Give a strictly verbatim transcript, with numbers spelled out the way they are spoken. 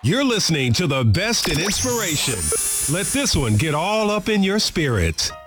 You're listening to the best in inspiration. Let this one get all up in your spirit.